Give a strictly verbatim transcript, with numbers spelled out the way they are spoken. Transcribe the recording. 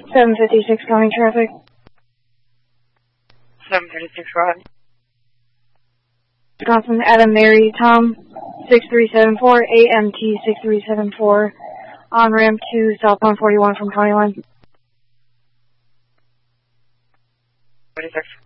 seven fifty-six coming traffic. seven fifty-six, Rod. Wisconsin, Adam, Mary, Tom, six three seven four, A M T six three seven four, on ramp to southbound forty-one from county line. forty-six.